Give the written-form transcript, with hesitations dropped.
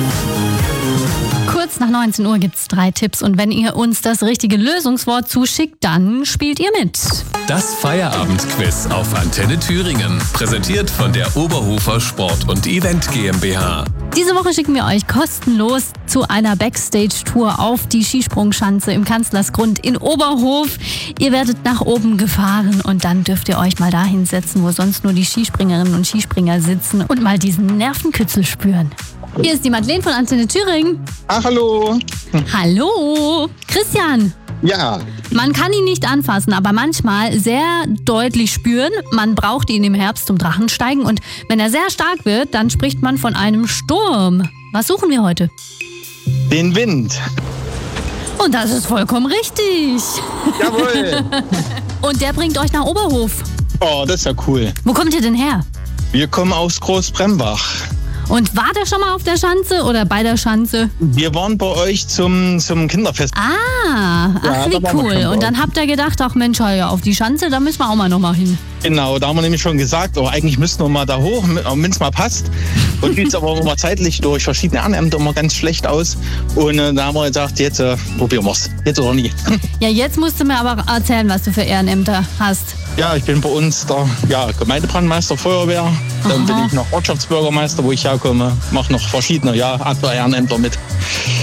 Kurz nach 19 Uhr gibt's 3 Tipps und wenn ihr uns das richtige Lösungswort zuschickt, dann spielt ihr mit. Das Feierabendquiz auf Antenne Thüringen. Präsentiert von der Oberhofer Sport und Event GmbH. Diese Woche schicken wir euch kostenlos zu einer Backstage-Tour auf die Skisprungschanze im Kanzlersgrund in Oberhof. Ihr werdet nach oben gefahren und dann dürft ihr euch mal da hinsetzen, wo sonst nur die Skispringerinnen und Skispringer sitzen und mal diesen Nervenkitzel spüren. Hier ist die Madeleine von Antenne Thüringen. Ach, hallo. Hallo. Christian. Ja, Man kann ihn nicht anfassen, aber manchmal sehr deutlich spüren. Man braucht ihn im Herbst zum Drachensteigen und wenn er sehr stark wird, dann spricht man von einem Sturm. Was suchen wir heute? den Wind. Und das ist vollkommen richtig. Jawohl. Und der bringt euch nach Oberhof. Oh, das ist ja cool. Wo kommt ihr denn her? Wir kommen aus Großbrembach. Und wart ihr schon mal auf der Schanze oder bei der Schanze? Wir waren bei euch zum Kinderfest. Ach, Ja, wie da waren wir cool. schon Und bei dann habt ihr gedacht, ach Mensch, ja, auf die Schanze, da müssen wir auch mal noch mal hin. Genau, da haben wir nämlich schon gesagt, oh, eigentlich müssten wir mal da hoch, wenn es mal passt. Und sieht es aber immer zeitlich durch verschiedene Ehrenämter immer ganz schlecht aus. Und da haben wir gesagt, jetzt probieren wir es. Jetzt oder nie. Ja, jetzt musst du mir aber erzählen, was du für Ehrenämter hast. Ja, ich bin bei uns der Gemeindebrandmeister Feuerwehr. Dann bin ich noch Ortschaftsbürgermeister, wo ich herkomme. Mache noch verschiedene andere Ehrenämter mit.